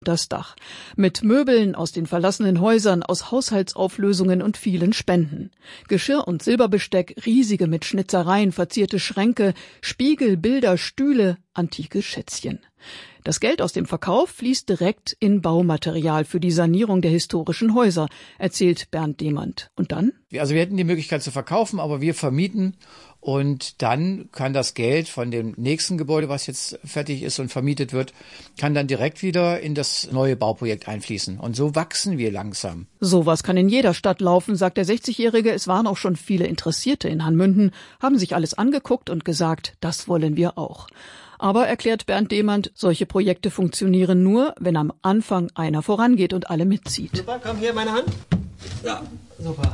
das Dach. Mit Möbeln aus den verlassenen Häusern, aus Haushaltsauflösungen und vielen Spenden. Geschirr und Silberbesteck, riesige mit Schnitzereien verzierte Schränke, Spiegel, Bilder, Stühle, antike Schätzchen. Das Geld aus dem Verkauf fließt direkt in Baumaterial für die Sanierung der historischen Häuser, erzählt Bernd Demand. Und dann? Also wir hätten die Möglichkeit zu verkaufen, aber wir vermieten. Und dann kann das Geld von dem nächsten Gebäude, was jetzt fertig ist und vermietet wird, kann dann direkt wieder in das neue Bauprojekt einfließen. Und so wachsen wir langsam. Sowas kann in jeder Stadt laufen, sagt der 60-Jährige. Es waren auch schon viele Interessierte in Hanmünden, haben sich alles angeguckt und gesagt, das wollen wir auch. Aber, erklärt Bernd Demand, solche Projekte funktionieren nur, wenn am Anfang einer vorangeht und alle mitzieht. Super, komm hier, meine Hand. Ja, super.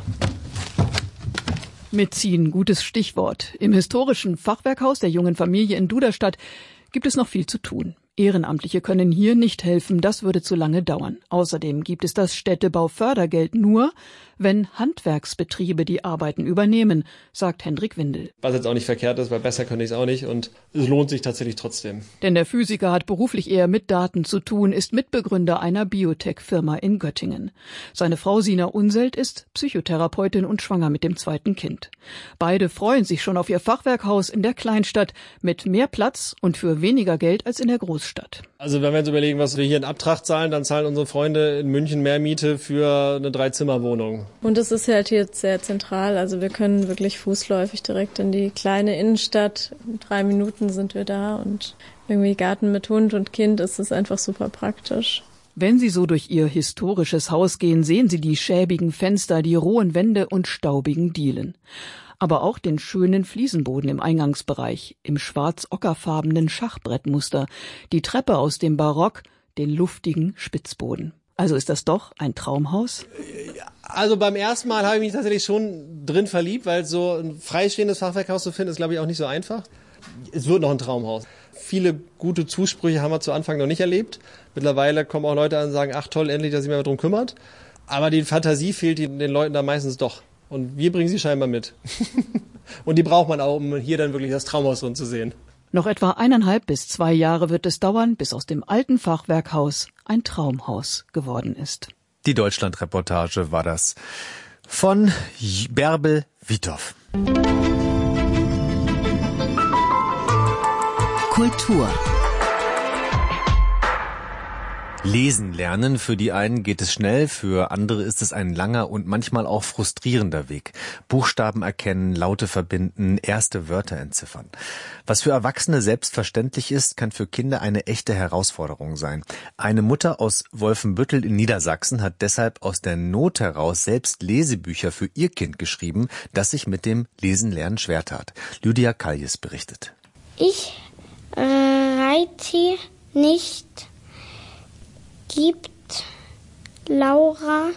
Mitziehen, gutes Stichwort. Im historischen Fachwerkhaus der jungen Familie in Duderstadt gibt es noch viel zu tun. Ehrenamtliche können hier nicht helfen, das würde zu lange dauern. Außerdem gibt es das Städtebaufördergeld nur, wenn Handwerksbetriebe die Arbeiten übernehmen, sagt Hendrik Windel. Was jetzt auch nicht verkehrt ist, weil besser könnte ich es auch nicht und es lohnt sich tatsächlich trotzdem. Denn der Physiker hat beruflich eher mit Daten zu tun, ist Mitbegründer einer Biotech-Firma in Göttingen. Seine Frau Sina Unselt ist Psychotherapeutin und schwanger mit dem 2. Kind. Beide freuen sich schon auf ihr Fachwerkhaus in der Kleinstadt mit mehr Platz und für weniger Geld als in der Großstadt. Also wenn wir jetzt überlegen, was wir hier in Abtrag zahlen, dann zahlen unsere Freunde in München mehr Miete für eine 3-Zimmer-Wohnung. Und es ist halt hier sehr zentral, also wir können wirklich fußläufig direkt in die kleine Innenstadt. In 3 Minuten sind wir da und irgendwie Garten mit Hund und Kind ist es einfach super praktisch. Wenn Sie so durch Ihr historisches Haus gehen, sehen Sie die schäbigen Fenster, die rohen Wände und staubigen Dielen. Aber auch den schönen Fliesenboden im Eingangsbereich, im schwarz-ockerfarbenen Schachbrettmuster, die Treppe aus dem Barock, den luftigen Spitzboden. Also ist das doch ein Traumhaus? Also beim ersten Mal habe ich mich tatsächlich schon drin verliebt, weil so ein freistehendes Fachwerkhaus zu finden, ist, glaube ich, auch nicht so einfach. Es wird noch ein Traumhaus. Viele gute Zusprüche haben wir zu Anfang noch nicht erlebt. Mittlerweile kommen auch Leute an und sagen, ach toll, endlich, dass sich mal darum kümmert. Aber die Fantasie fehlt den Leuten da meistens doch. Und wir bringen sie scheinbar mit. Und die braucht man auch, um hier dann wirklich das Traumhaus drin zu sehen. Noch etwa 1,5 bis 2 Jahre wird es dauern, bis aus dem alten Fachwerkhaus ein Traumhaus geworden ist. Die Deutschland-Reportage war das von Bärbel Withoff. Kultur. Lesen lernen, für die einen geht es schnell, für andere ist es ein langer und manchmal auch frustrierender Weg. Buchstaben erkennen, Laute verbinden, erste Wörter entziffern. Was für Erwachsene selbstverständlich ist, kann für Kinder eine echte Herausforderung sein. Eine Mutter aus Wolfenbüttel in Niedersachsen hat deshalb aus der Not heraus selbst Lesebücher für ihr Kind geschrieben, das sich mit dem Lesenlernen schwer tat. Lydia Kaljes berichtet. Ich reite nicht. Gibt Laura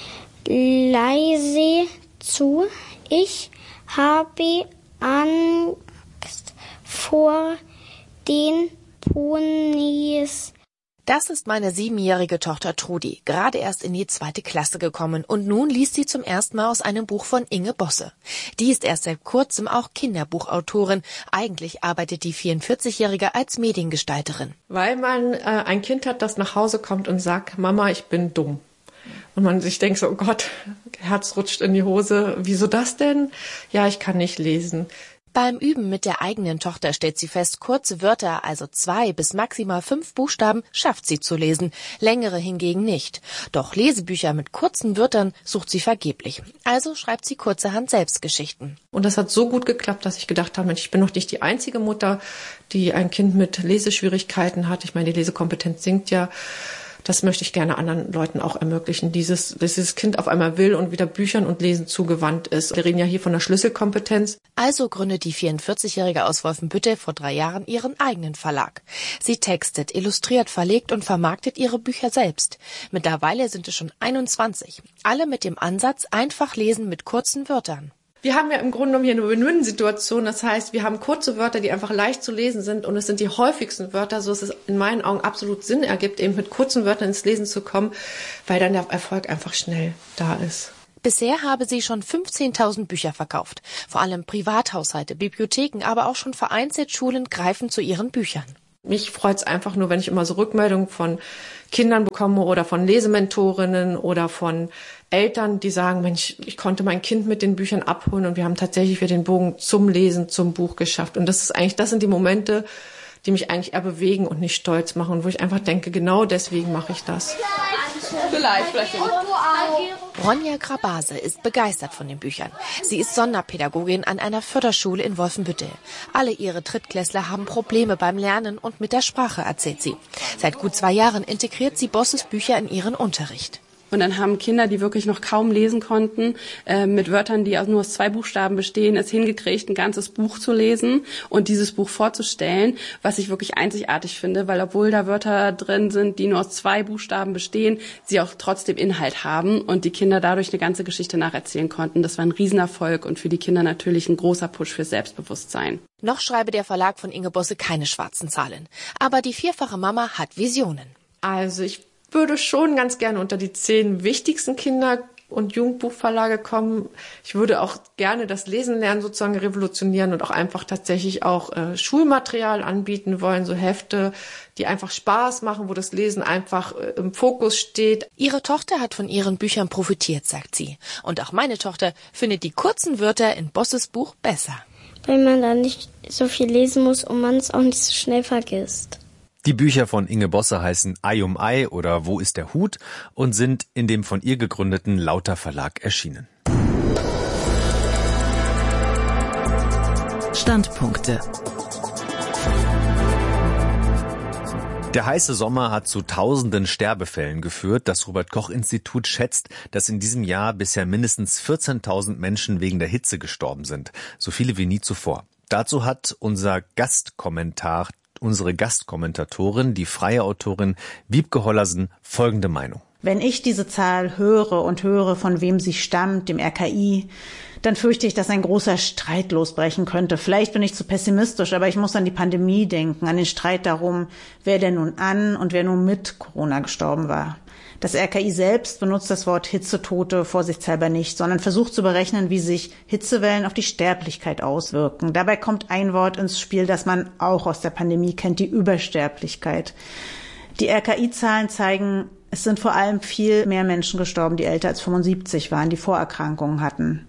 leise zu. Ich habe Angst vor den Ponys. Das ist meine 7-jährige Tochter Trudi, gerade erst in die 2. Klasse gekommen und nun liest sie zum ersten Mal aus einem Buch von Inge Bosse. Die ist erst seit kurzem auch Kinderbuchautorin. Eigentlich arbeitet die 44-Jährige als Mediengestalterin. Weil man ein Kind hat, das nach Hause kommt und sagt, Mama, ich bin dumm. Und man sich denkt so, oh Gott, Herz rutscht in die Hose. Wieso das denn? Ja, ich kann nicht lesen. Beim Üben mit der eigenen Tochter stellt sie fest, kurze Wörter, also 2 bis maximal 5 Buchstaben, schafft sie zu lesen, längere hingegen nicht. Doch Lesebücher mit kurzen Wörtern sucht sie vergeblich. Also schreibt sie kurzerhand Selbstgeschichten. Und das hat so gut geklappt, dass ich gedacht habe, Mensch, ich bin noch nicht die einzige Mutter, die ein Kind mit Leseschwierigkeiten hat. Ich meine, die Lesekompetenz sinkt ja. Das möchte ich gerne anderen Leuten auch ermöglichen, dieses Kind auf einmal will und wieder Büchern und Lesen zugewandt ist. Wir reden ja hier von der Schlüsselkompetenz. Also gründet die 44-Jährige aus Wolfenbüttel vor 3 Jahren ihren eigenen Verlag. Sie textet, illustriert, verlegt und vermarktet ihre Bücher selbst. Mittlerweile sind es schon 21. Alle mit dem Ansatz, einfach lesen mit kurzen Wörtern. Wir haben ja im Grunde genommen hier eine Win-Win-Situation. Das heißt, wir haben kurze Wörter, die einfach leicht zu lesen sind und es sind die häufigsten Wörter, so dass es in meinen Augen absolut Sinn ergibt, eben mit kurzen Wörtern ins Lesen zu kommen, weil dann der Erfolg einfach schnell da ist. Bisher habe sie schon 15.000 Bücher verkauft. Vor allem Privathaushalte, Bibliotheken, aber auch schon vereinzelt Schulen greifen zu ihren Büchern. Mich freut es einfach nur, wenn ich immer so Rückmeldungen von Kindern bekomme oder von Lesementorinnen oder von Eltern, die sagen, Mensch, ich konnte mein Kind mit den Büchern abholen und wir haben tatsächlich wieder den Bogen zum Lesen, zum Buch geschafft. Und das sind die Momente, die mich eigentlich eher bewegen und nicht stolz machen und wo ich einfach denke, genau deswegen mache ich das. Vielleicht. Ronja Grabase ist begeistert von den Büchern. Sie ist Sonderpädagogin an einer Förderschule in Wolfenbüttel. Alle ihre Drittklässler haben Probleme beim Lernen und mit der Sprache, erzählt sie. Seit gut 2 Jahren integriert sie Bosses Bücher in ihren Unterricht. Und dann haben Kinder, die wirklich noch kaum lesen konnten, mit Wörtern, die nur aus 2 Buchstaben bestehen, es hingekriegt, ein ganzes Buch zu lesen und dieses Buch vorzustellen, was ich wirklich einzigartig finde, weil obwohl da Wörter drin sind, die nur aus 2 Buchstaben bestehen, sie auch trotzdem Inhalt haben und die Kinder dadurch eine ganze Geschichte nacherzählen konnten. Das war ein Riesenerfolg und für die Kinder natürlich ein großer Push für Selbstbewusstsein. Noch schreibe der Verlag von Inge Bosse keine schwarzen Zahlen. Aber die 4-fache Mama hat Visionen. Also ich würde schon ganz gerne unter die 10 wichtigsten Kinder- und Jugendbuchverlage kommen. Ich würde auch gerne das Lesen lernen sozusagen revolutionieren und auch einfach tatsächlich auch Schulmaterial anbieten wollen, so Hefte, die einfach Spaß machen, wo das Lesen einfach im Fokus steht. Ihre Tochter hat von ihren Büchern profitiert, sagt sie. Und auch meine Tochter findet die kurzen Wörter in Bosses Buch besser. Weil man da nicht so viel lesen muss und man es auch nicht so schnell vergisst. Die Bücher von Inge Bosse heißen Ei um Ei oder Wo ist der Hut und sind in dem von ihr gegründeten Lauter Verlag erschienen. Standpunkte. Der heiße Sommer hat zu tausenden Sterbefällen geführt. Das Robert-Koch-Institut schätzt, dass in diesem Jahr bisher mindestens 14.000 Menschen wegen der Hitze gestorben sind. So viele wie nie zuvor. Dazu hat unsere Gastkommentatorin, die freie Autorin Wiebke Hollersen, folgende Meinung. Wenn ich diese Zahl höre und höre, von wem sie stammt, dem RKI, dann fürchte ich, dass ein großer Streit losbrechen könnte. Vielleicht bin ich zu pessimistisch, aber ich muss an die Pandemie denken, an den Streit darum, wer denn nun an und wer nun mit Corona gestorben war. Das RKI selbst benutzt das Wort Hitzetote vorsichtshalber nicht, sondern versucht zu berechnen, wie sich Hitzewellen auf die Sterblichkeit auswirken. Dabei kommt ein Wort ins Spiel, das man auch aus der Pandemie kennt, die Übersterblichkeit. Die RKI-Zahlen zeigen, es sind vor allem viel mehr Menschen gestorben, die älter als 75 waren, die Vorerkrankungen hatten.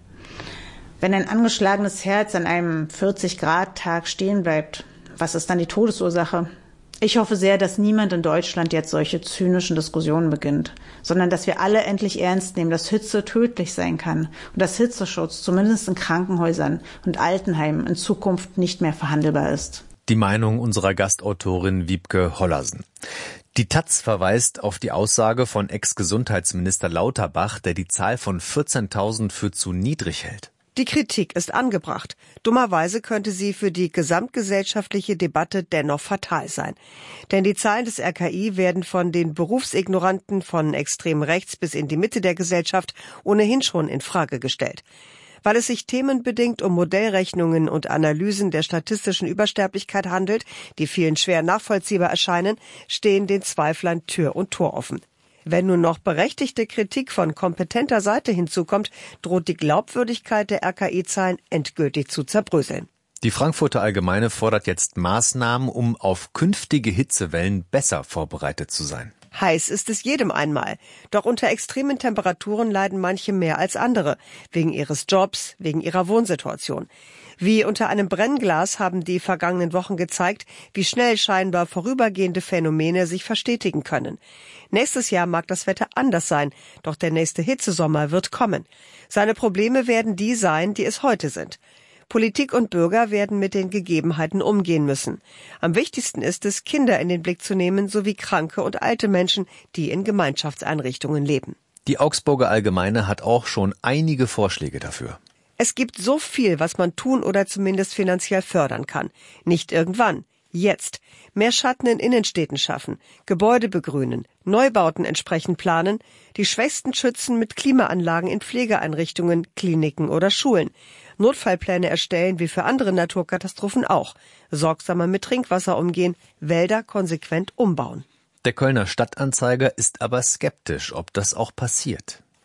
Wenn ein angeschlagenes Herz an einem 40-Grad-Tag stehen bleibt, was ist dann die Todesursache? Ich hoffe sehr, dass niemand in Deutschland jetzt solche zynischen Diskussionen beginnt, sondern dass wir alle endlich ernst nehmen, dass Hitze tödlich sein kann und dass Hitzeschutz zumindest in Krankenhäusern und Altenheimen in Zukunft nicht mehr verhandelbar ist. Die Meinung unserer Gastautorin Wiebke Hollersen. Die taz verweist auf die Aussage von Ex-Gesundheitsminister Lauterbach, der die Zahl von 14.000 für zu niedrig hält. Die Kritik ist angebracht. Dummerweise könnte sie für die gesamtgesellschaftliche Debatte dennoch fatal sein. Denn die Zahlen des RKI werden von den Berufsignoranten von extrem rechts bis in die Mitte der Gesellschaft ohnehin schon in Frage gestellt. Weil es sich themenbedingt um Modellrechnungen und Analysen der statistischen Übersterblichkeit handelt, die vielen schwer nachvollziehbar erscheinen, stehen den Zweiflern Tür und Tor offen. Wenn nun noch berechtigte Kritik von kompetenter Seite hinzukommt, droht die Glaubwürdigkeit der RKI-Zahlen endgültig zu zerbröseln. Die Frankfurter Allgemeine fordert jetzt Maßnahmen, um auf künftige Hitzewellen besser vorbereitet zu sein. Heiß ist es jedem einmal. Doch unter extremen Temperaturen leiden manche mehr als andere. Wegen ihres Jobs, wegen ihrer Wohnsituation. Wie unter einem Brennglas haben die vergangenen Wochen gezeigt, wie schnell scheinbar vorübergehende Phänomene sich verstetigen können. Nächstes Jahr mag das Wetter anders sein, doch der nächste Hitzesommer wird kommen. Seine Probleme werden die sein, die es heute sind. Politik und Bürger werden mit den Gegebenheiten umgehen müssen. Am wichtigsten ist es, Kinder in den Blick zu nehmen, sowie kranke und alte Menschen, die in Gemeinschaftseinrichtungen leben. Die Augsburger Allgemeine hat auch schon einige Vorschläge dafür. Es gibt so viel, was man tun oder zumindest finanziell fördern kann. Nicht irgendwann, jetzt. Mehr Schatten in Innenstädten schaffen, Gebäude begrünen, Neubauten entsprechend planen, die Schwächsten schützen mit Klimaanlagen in Pflegeeinrichtungen, Kliniken oder Schulen. Notfallpläne erstellen, wie für andere Naturkatastrophen auch. Sorgsamer mit Trinkwasser umgehen, Wälder konsequent umbauen. Der Kölner Stadtanzeiger ist aber skeptisch, ob das auch passiert.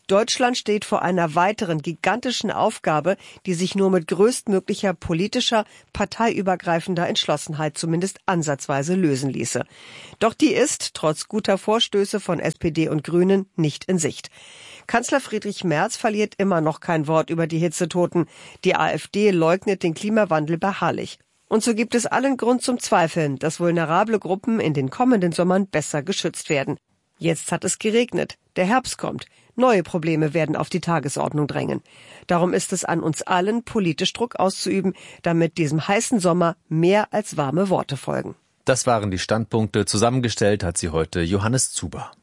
Deutschland steht vor einer weiteren gigantischen Aufgabe, die sich nur mit größtmöglicher politischer, parteiübergreifender Entschlossenheit zumindest ansatzweise lösen ließe. Doch die ist, trotz guter Vorstöße von SPD und Grünen, nicht in Sicht. Kanzler Friedrich Merz verliert immer noch kein Wort über die Hitzetoten. Die AfD leugnet den Klimawandel beharrlich. Und so gibt es allen Grund zum Zweifeln, dass vulnerable Gruppen in den kommenden Sommern besser geschützt werden. Jetzt hat es geregnet, der Herbst kommt, neue Probleme werden auf die Tagesordnung drängen. Darum ist es an uns allen, politisch Druck auszuüben, damit diesem heißen Sommer mehr als warme Worte folgen. Das waren die Standpunkte. Zusammengestellt hat sie heute Johannes Zuber.